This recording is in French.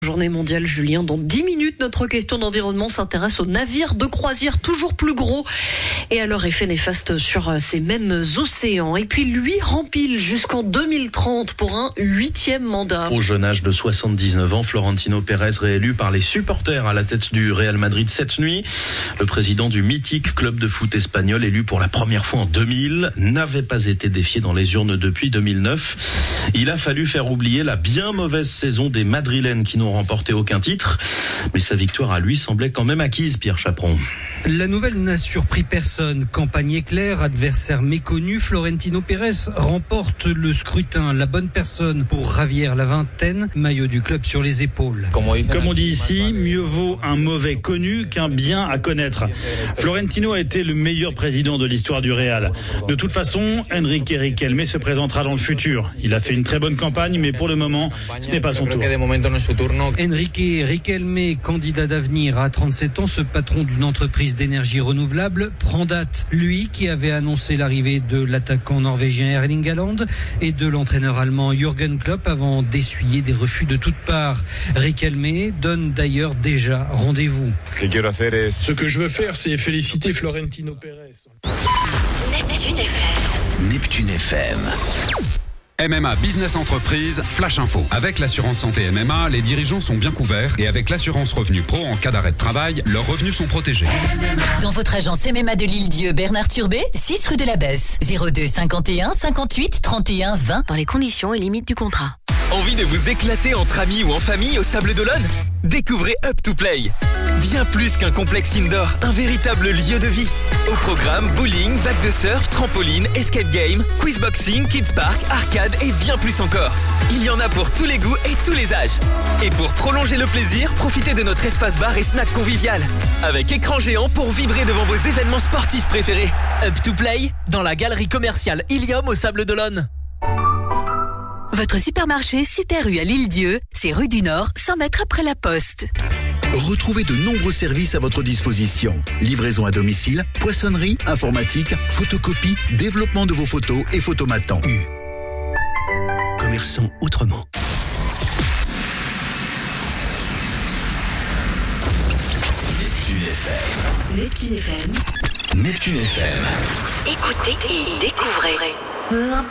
Journée mondiale, Julien. Dans 10 minutes, notre question d'environnement s'intéresse aux navires de croisière toujours plus gros et à leur effet néfaste sur ces mêmes océans. Et puis lui rempile jusqu'en 2030 pour un 8e mandat. Au jeune âge de 79 ans, Florentino Pérez réélu par les supporters à la tête du Real Madrid cette nuit. Le président du mythique club de foot espagnol, élu pour la première fois en 2000, n'avait pas été défié dans les urnes depuis 2009. Il a fallu faire oublier la bien mauvaise saison des Madrilènes qui n'ont remporté aucun titre. Mais sa victoire à lui semblait quand même acquise, Pierre Chaperon. La nouvelle n'a surpris personne. Campagne éclair, adversaire méconnu, Florentino Pérez remporte le scrutin. La bonne personne pour Javier la vingtaine, maillot du club sur les épaules. Comme on dit ici, mieux vaut un mauvais connu qu'un bien à connaître. Florentino a été le meilleur président de l'histoire du Real. De toute façon, Enrique Riquelme se présentera dans le futur. Il a fait une très bonne campagne, mais pour le moment, ce n'est pas son tour. Enrique Riquelme, candidat d'avenir à 37 ans, ce patron d'une entreprise d'énergie renouvelable, prend date. Lui qui avait annoncé l'arrivée de l'attaquant norvégien Erling Haaland et de l'entraîneur allemand Jürgen Klopp avant d'essuyer des refus de toutes parts. Riquelme donne d'ailleurs déjà rendez-vous. Ce que je veux faire, c'est féliciter Florentino Pérez. Neptune FM. Neptune FM. MMA Business Entreprise, Flash Info. Avec l'assurance santé MMA, les dirigeants sont bien couverts et avec l'assurance revenu pro en cas d'arrêt de travail, leurs revenus sont protégés. Dans votre agence MMA de l'Île-Dieu, Bernard Turbet, 6 rue de la Besse, 02 51 58 31 20. Dans les conditions et limites du contrat. Envie de vous éclater entre amis ou en famille au Sable d'Olonne ? Découvrez Up2Play. Bien plus qu'un complexe indoor, un véritable lieu de vie. Au programme, bowling, vague de surf, trampoline, escape game, quizboxing, kids park, arcade et bien plus encore. Il y en a pour tous les goûts et tous les âges. Et pour prolonger le plaisir, profitez de notre espace bar et snack convivial. Avec écran géant pour vibrer devant vos événements sportifs préférés. Up2Play, dans la galerie commerciale Ilium au Sable d'Olonne. Votre supermarché Super U à l'Île-Dieu, c'est rue du Nord, 100 mètres après la Poste. Retrouvez de nombreux services à votre disposition. Livraison à domicile, poissonnerie, informatique, photocopie, développement de vos photos et photomatants. U. Commerçons autrement. Neptune FM. Neptune FM. Neptune FM. Écoutez et découvrez.